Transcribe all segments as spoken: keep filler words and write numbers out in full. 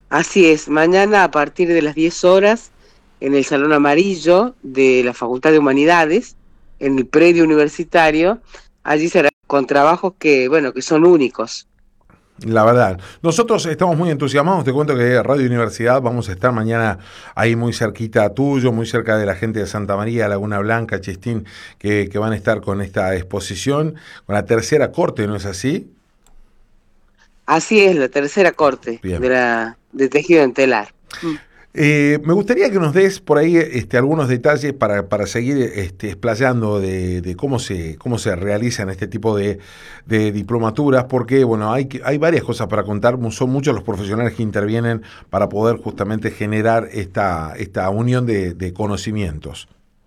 Así es, mañana a partir de las diez horas en el Salón Amarillo de la Facultad de Humanidades, en el predio universitario, allí será con trabajos que, bueno, que son únicos. La verdad, nosotros estamos muy entusiasmados. Te cuento que Radio Universidad vamos a estar mañana ahí muy cerquita tuyo, muy cerca de la gente de Santa María, Laguna Blanca, Chistín, que, que van a estar con esta exposición, con la tercera corte, ¿no es así? Así es, la tercera corte de Bien. la de tejido en telar. Mm. Eh, me gustaría que nos des por ahí este, algunos detalles para, para seguir este, explayando de, de cómo se cómo se realizan este tipo de, de diplomaturas, porque bueno, hay, hay varias cosas para contar, son muchos los profesionales que intervienen para poder justamente generar esta, esta unión de, de conocimientos.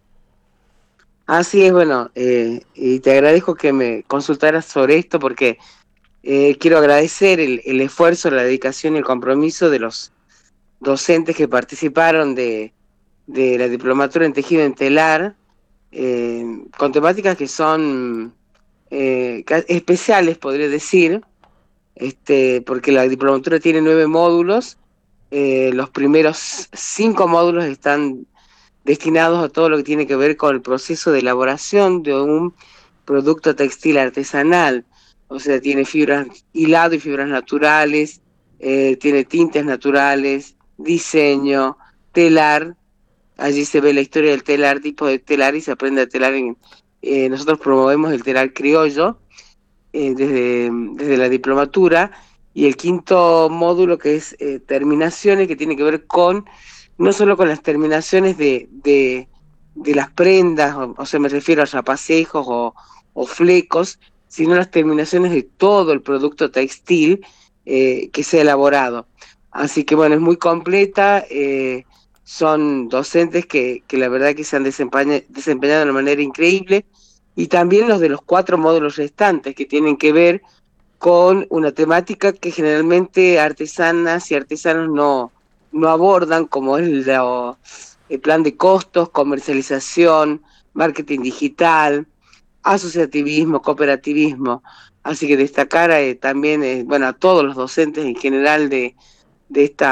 Así es, bueno, eh, y te agradezco que me consultaras sobre esto porque eh, quiero agradecer el, el esfuerzo, la dedicación y el compromiso de los docentes que participaron de, de la diplomatura en tejido en telar, eh, con temáticas que son eh, ca- especiales, podría decir, este, porque la diplomatura tiene nueve módulos. Eh, los primeros cinco módulos están destinados a todo lo que tiene que ver con el proceso de elaboración de un producto textil artesanal. O sea, tiene fibras, hilado y fibras naturales, eh, tiene tintes naturales, diseño, telar. Allí se ve la historia del telar, tipo de telar, y se aprende a telar en... Eh, nosotros promovemos el telar criollo eh, desde, desde la diplomatura, y el quinto módulo que es eh, terminaciones, que tiene que ver con, no solo con las terminaciones de, de, de las prendas, o, o sea, me refiero a rapacejos o, o flecos, sino las terminaciones de todo el producto textil eh, que se ha elaborado. Así que bueno, es muy completa, eh, son docentes que, que la verdad que se han desempeña, desempeñado de una manera increíble, y también los de los cuatro módulos restantes que tienen que ver con una temática que generalmente artesanas y artesanos no, no abordan, como es lo- el plan de costos, comercialización, marketing digital, asociativismo, cooperativismo. Así que destacar eh, también, eh, bueno, a todos los docentes en general de, de esta